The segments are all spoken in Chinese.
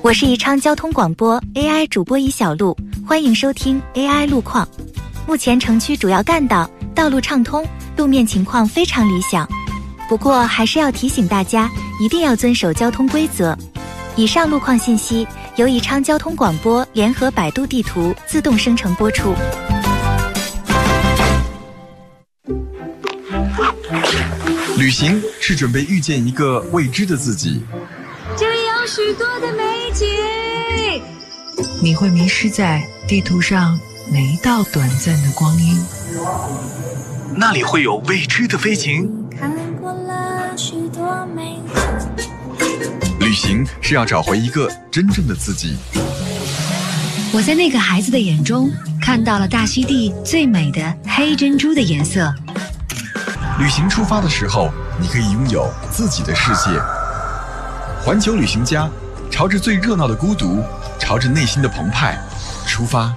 我是宜昌交通广播 AI 主播宜小璐，欢迎收听 AI 路况。目前城区主要干道道路畅通，路面情况非常理想。不过还是要提醒大家，一定要遵守交通规则。以上路况信息由宜昌交通广播联合百度地图自动生成播出。 旅行是准备遇见一个未知的自己， 这里有许多的美景， 你会迷失在地图上每一道短暂的光阴， 那里会有未知的飞行。 看过了许多美景。 旅行是要找回一个真正的自己。 我在那个孩子的眼中看到了大溪地最美的黑珍珠的颜色。 旅行出发的时候，你可以拥有自己的世界。环球旅行家，朝着最热闹的孤独，朝着内心的澎湃出发。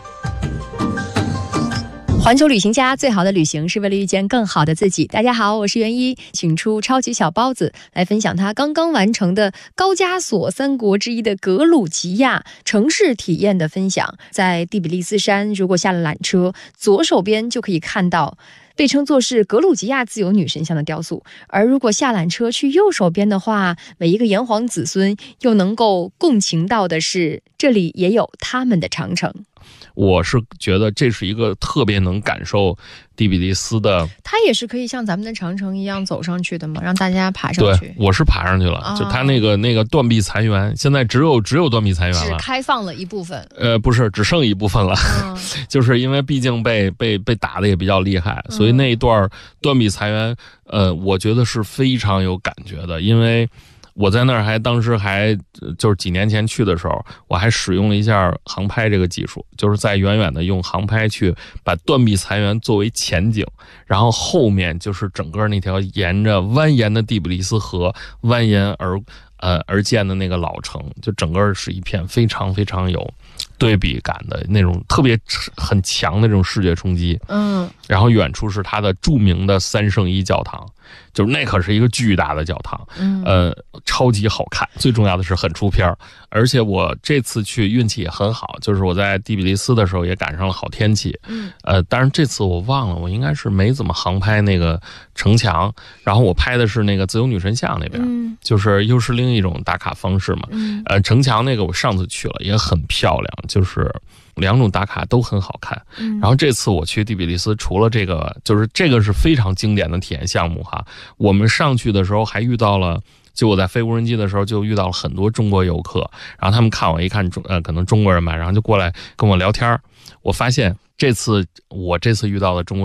环球旅行家，最好的旅行是为了遇见更好的自己。大家好，我是袁一，请出超级小包子来分享他刚刚完成的高加索3国之一的格鲁吉亚城市体验的分享。在第比利斯山，如果下了缆车，左手边就可以看到被称作是格鲁吉亚自由女神像的雕塑，而如果下缆车去右手边的话，每一个炎黄子孙又能够共情到的是，这里也有他们的长城。 我是觉得这是一个特别能感受第比利斯的， 它也是可以像咱们的长城一样走上去的吗？让大家爬上去。 对，我是爬上去了，就它那个断壁残垣，现在只有断壁残垣了， 只开放了一部分。 不是，只剩一部分了，就是因为毕竟被打的也比较厉害，所以那一段断壁残垣，我觉得是非常有感觉的，因为我在那儿当时就是几年前去的时候，我还使用了一下航拍这个技术，就是在远远的用航拍去把断壁残垣作为前景，然后后面就是整个那条沿着蜿蜒的第比利斯河蜿蜒而建的那个老城，就整个是一片非常非常有对比感的那种特别很强的这种视觉冲击。然后远处是它的著名的3圣1教堂，就是那可是一个巨大的教堂，超级好看，最重要的是很出片，而且我这次去运气也很好，就是我在第比利斯的时候也赶上了好天气。当然这次我忘了，我应该是没怎么航拍那个城墙，然后我拍的是那个自由女神像那边，就是又是另一种打卡方式嘛。城墙那个我上次去了也很漂亮，就是两种打卡都很好看。然后这次我去第比利斯，除了这个，就是这个是非常经典的体验项目哈。我们上去的时候还遇到了，就我在飞无人机的时候就遇到了很多中国游客，然后他们看我一看可能中国人吧，然后就过来跟我聊天。我发现我这次遇到的中国